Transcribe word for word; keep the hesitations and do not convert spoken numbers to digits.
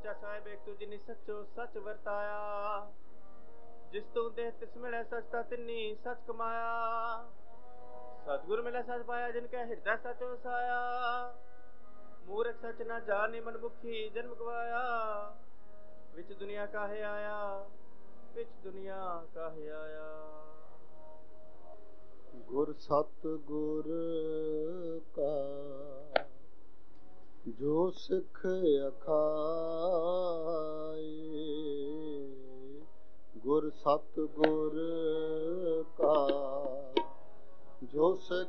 ਸੱਚਾ ਸਾਹਿਬ ਇੱਕ ਤੁਝ ਨੀ ਸੱਚੋ ਸੱਚ ਵਰਤਾਇਆ। ਜਿਸ ਤੂੰ ਦੇਹ ਤਿਸ ਮਿਲੇ ਸਚ ਤਾ ਤਿੰਨੀ ਸਚ ਕਮਾਇਆ। ਸਤਿਗੁਰ ਮਿਲੇ ਸਚ ਪਾਇਆ ਜਿਨ ਕੈ ਹਿਰਦੈ ਸਚ ਵਸਾਇਆ। ਮੂਰਖ ਸਚ ਨਾ ਜਾਣੀ ਮਨਮੁਖੀ ਜਨਮ ਗਵਾਇਆ। ਵਿੱਚ ਦੁਨੀਆ ਕਾਹੇ ਆਇਆ, ਵਿੱਚ ਦੁਨੀਆ ਕਾਹੇ ਆਇਆ। ਗੁਰ ਸਤਿਗੁਰ ਕਾ ਜੋ ਸਿੱਖ ਅਖਾਏ। ਗੁਰ ਸਤਿਗੁਰ ਕਾ ਜੋ ਸਿੱਖ